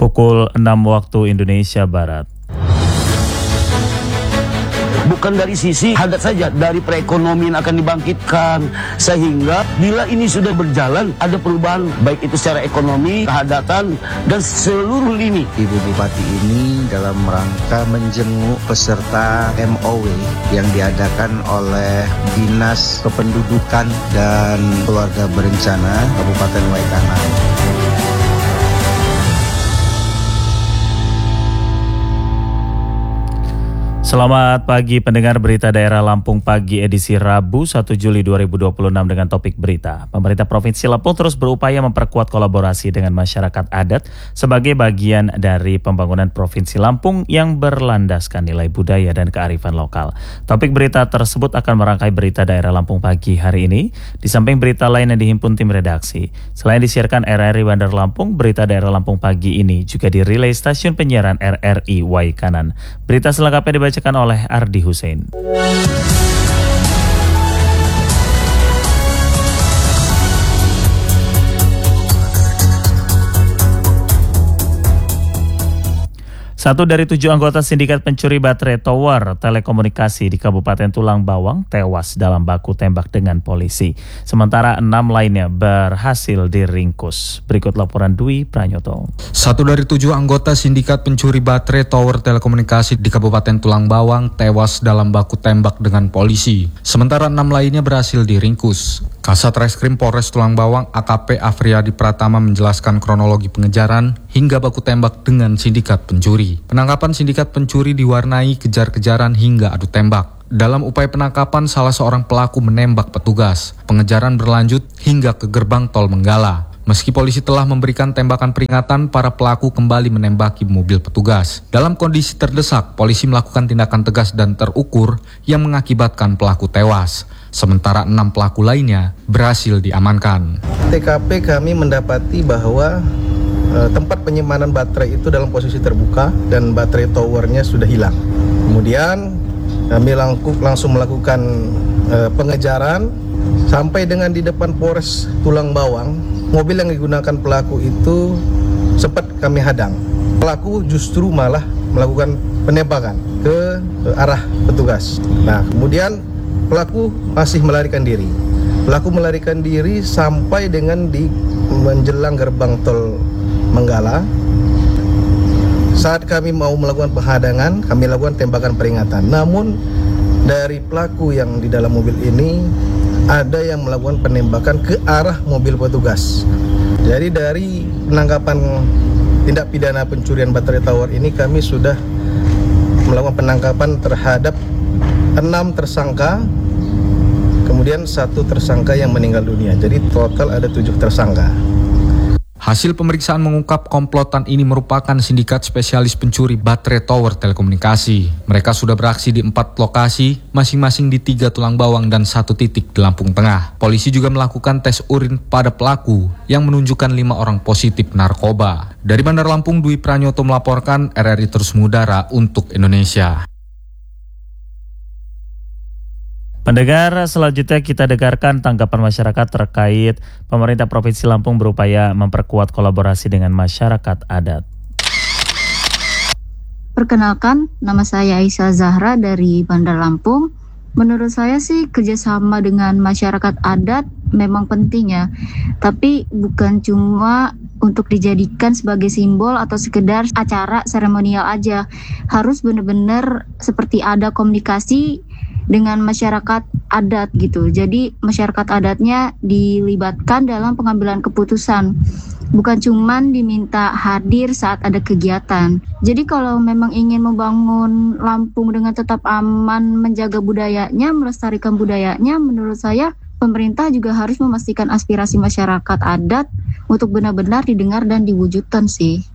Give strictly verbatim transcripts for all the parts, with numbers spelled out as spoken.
Pukul enam waktu Indonesia Barat. Bukan dari sisi hadat saja, dari perekonomian akan dibangkitkan. Sehingga bila ini sudah berjalan, ada perubahan baik itu secara ekonomi, kehadatan, dan seluruh lini. Ibu Bupati ini dalam rangka menjenguk peserta M O W yang diadakan oleh Dinas Kependudukan dan Keluarga Berencana Kabupaten Waikanan. Selamat pagi pendengar berita daerah Lampung pagi edisi Rabu satu Juli dua ribu dua puluh enam dengan topik berita. Pemerintah Provinsi Lampung terus berupaya memperkuat kolaborasi dengan masyarakat adat sebagai bagian dari pembangunan Provinsi Lampung yang berlandaskan nilai budaya dan kearifan lokal. Topik berita tersebut akan merangkai berita daerah Lampung pagi hari ini, di samping berita lain yang dihimpun tim redaksi. Selain disiarkan R R I Bandar Lampung, berita daerah Lampung pagi ini juga dirilai stasiun penyiaran R R I Waikanan. Berita selengkapnya dibaca oleh Ardi Hussein. Satu dari tujuh anggota sindikat pencuri baterai tower telekomunikasi di Kabupaten Tulang Bawang tewas dalam baku tembak dengan polisi. Sementara enam lainnya berhasil diringkus. Berikut laporan Dwi Pranyoto. Satu dari tujuh anggota sindikat pencuri baterai tower telekomunikasi di Kabupaten Tulang Bawang tewas dalam baku tembak dengan polisi. Sementara enam lainnya berhasil diringkus. Kasat Reskrim Polres Tulang Bawang A K P Afriyadi Pratama menjelaskan kronologi pengejaran hingga baku tembak dengan sindikat pencuri. Penangkapan sindikat pencuri diwarnai kejar-kejaran hingga adu tembak. Dalam upaya penangkapan, salah seorang pelaku menembak petugas. Pengejaran berlanjut hingga ke gerbang tol Menggala. Meski polisi telah memberikan tembakan peringatan, para pelaku kembali menembaki mobil petugas. Dalam kondisi terdesak, polisi melakukan tindakan tegas dan terukur yang mengakibatkan pelaku tewas. Sementara enam pelaku lainnya berhasil diamankan. T K P kami mendapati bahwa e, tempat penyimpanan baterai itu dalam posisi terbuka dan baterai towernya sudah hilang. Kemudian kami langkuk, langsung melakukan e, pengejaran sampai dengan di depan Polres Tulang Bawang. Mobil yang digunakan pelaku itu sempat kami hadang. Pelaku justru malah melakukan penembakan ke, ke arah petugas. Nah, kemudian pelaku masih melarikan diri. Pelaku melarikan diri sampai dengan di menjelang gerbang tol Menggala. Saat kami mau melakukan penghadangan, kami lakukan tembakan peringatan. Namun dari pelaku yang di dalam mobil ini ada yang melakukan penembakan ke arah mobil petugas. Jadi dari penangkapan tindak pidana pencurian baterai tower ini kami sudah melakukan penangkapan terhadap enam tersangka, kemudian satu tersangka yang meninggal dunia. Jadi total ada tujuh tersangka. Hasil pemeriksaan mengungkap komplotan ini merupakan sindikat spesialis pencuri baterai tower telekomunikasi. Mereka sudah beraksi di empat lokasi, masing-masing di tiga Tulang Bawang dan satu titik di Lampung Tengah. Polisi juga melakukan tes urin pada pelaku yang menunjukkan lima orang positif narkoba. Dari Bandar Lampung, Dwi Pranyoto melaporkan R R I Terus Mengudara untuk Indonesia. Pendengar, selanjutnya kita dengarkan tanggapan masyarakat terkait pemerintah Provinsi Lampung berupaya memperkuat kolaborasi dengan masyarakat adat. Perkenalkan, nama saya Aisyah Zahra dari Bandar Lampung. Menurut saya sih kerjasama dengan masyarakat adat memang penting ya, tapi bukan cuma untuk dijadikan sebagai simbol atau sekedar acara seremonial aja. Harus benar-benar seperti ada komunikasi dengan masyarakat adat gitu. Jadi masyarakat adatnya dilibatkan dalam pengambilan keputusan. Bukan cuman diminta hadir saat ada kegiatan. Jadi kalau memang ingin membangun Lampung dengan tetap aman, menjaga budayanya, melestarikan budayanya, menurut saya pemerintah juga harus memastikan aspirasi masyarakat adat untuk benar-benar didengar dan diwujudkan sih.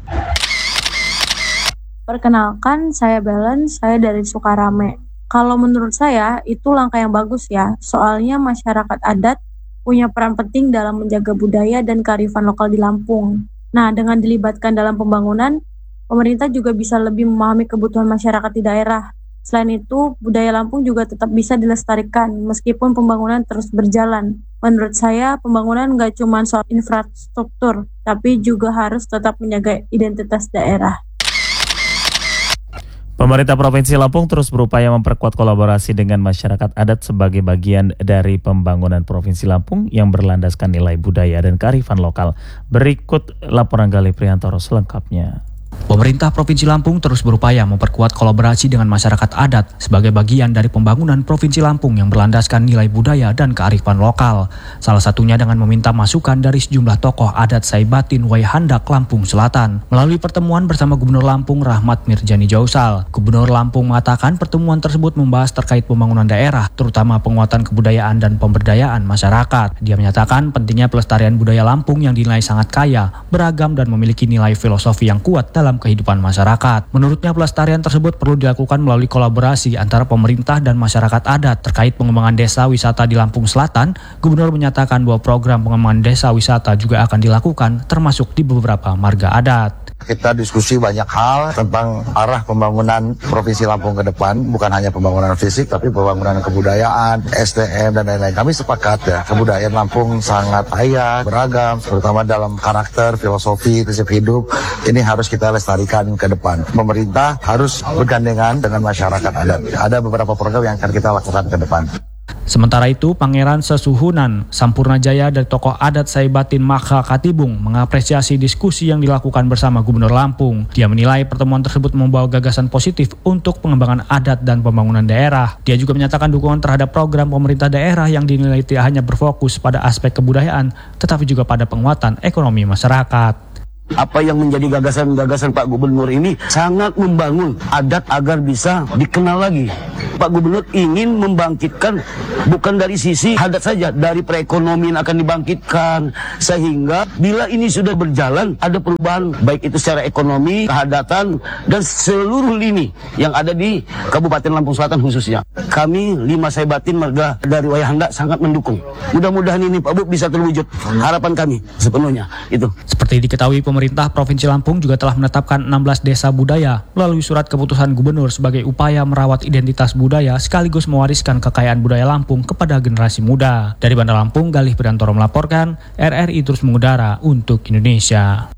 Perkenalkan, saya Belen, saya dari Sukarame. Kalau menurut saya, itu langkah yang bagus ya, soalnya masyarakat adat punya peran penting dalam menjaga budaya dan kearifan lokal di Lampung. Nah, dengan dilibatkan dalam pembangunan, pemerintah juga bisa lebih memahami kebutuhan masyarakat di daerah, Selain itu, budaya Lampung juga tetap bisa dilestarikan meskipun pembangunan terus berjalan. Menurut saya, pembangunan nggak cuma soal infrastruktur, tapi juga harus tetap menjaga identitas daerah. Pemerintah Provinsi Lampung terus berupaya memperkuat kolaborasi dengan masyarakat adat sebagai bagian dari pembangunan Provinsi Lampung yang berlandaskan nilai budaya dan kearifan lokal. Berikut laporan Galih Priantoro selengkapnya. Pemerintah Provinsi Lampung terus berupaya memperkuat kolaborasi dengan masyarakat adat sebagai bagian dari pembangunan Provinsi Lampung yang berlandaskan nilai budaya dan kearifan lokal. Salah satunya dengan meminta masukan dari sejumlah tokoh adat Saibatin Waihandak Lampung Selatan. Melalui pertemuan bersama Gubernur Lampung Rahmat Mirjani Jausal, Gubernur Lampung mengatakan pertemuan tersebut membahas terkait pembangunan daerah, terutama penguatan kebudayaan dan pemberdayaan masyarakat. Dia menyatakan pentingnya pelestarian budaya Lampung yang dinilai sangat kaya, beragam dan memiliki nilai filosofi yang kuat dalam kehidupan masyarakat. Menurutnya pelestarian tersebut perlu dilakukan melalui kolaborasi antara pemerintah dan masyarakat adat. Terkait pengembangan desa wisata di Lampung Selatan, Gubernur menyatakan bahwa program pengembangan desa wisata juga akan dilakukan termasuk di beberapa marga adat. Kita diskusi banyak hal tentang arah pembangunan Provinsi Lampung ke depan, bukan hanya pembangunan fisik tapi pembangunan kebudayaan, S D M dan lain-lain. Kami sepakat ya, kebudayaan Lampung sangat kaya, beragam, terutama dalam karakter, filosofi, prinsip hidup. Ini harus kita lestarikan ke depan. Pemerintah harus bergandengan dengan masyarakat adat. Ada beberapa program yang akan kita lakukan ke depan. Sementara itu, Pangeran Sesuhunan Sampurna Jaya dari tokoh adat Saibatin Makha Katibung mengapresiasi diskusi yang dilakukan bersama Gubernur Lampung. Dia menilai pertemuan tersebut membawa gagasan positif untuk pengembangan adat dan pembangunan daerah. Dia juga menyatakan dukungan terhadap program pemerintah daerah yang dinilai tidak hanya berfokus pada aspek kebudayaan, tetapi juga pada penguatan ekonomi masyarakat. Apa yang menjadi gagasan-gagasan Pak Gubernur ini sangat membangun adat agar bisa dikenal lagi. Pak Gubernur ingin membangkitkan bukan dari sisi adat saja, dari perekonomian akan dibangkitkan, sehingga bila ini sudah berjalan ada perubahan baik itu secara ekonomi, kehadatan dan seluruh lini yang ada di Kabupaten Lampung Selatan khususnya. Kami lima Saibatin marga dari Waihandak sangat mendukung. Mudah-mudahan ini Pak Bu bisa terwujud. Harapan kami sepenuhnya itu. Seperti diketahui, pemerintah Provinsi Lampung juga telah menetapkan enam belas desa budaya melalui surat keputusan Gubernur sebagai upaya merawat identitas budaya sekaligus mewariskan kekayaan budaya Lampung kepada generasi muda. Dari Bandar Lampung, Galih Priantoro melaporkan, R R I terus mengudara untuk Indonesia.